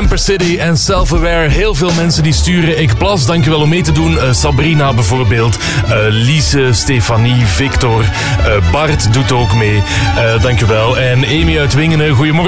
City en Self-Aware. Heel veel mensen die sturen ik plas. Dankjewel om mee te doen. Sabrina bijvoorbeeld. Lise, Stefanie, Victor. Bart doet ook mee. Dankjewel. En Amy uit Wingenen. Goedemorgen.